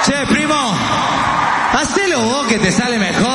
Che, primo, hacelo vos que te sale mejor.